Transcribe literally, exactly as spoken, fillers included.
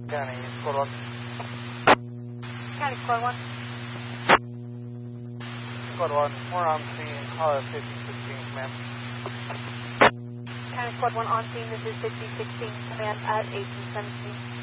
County Squad one. County Squad one. Squad one, we're on scene, call it fifty sixteen, command. County Squad one on scene, this is fifty sixteen, command at eighteen seventeen.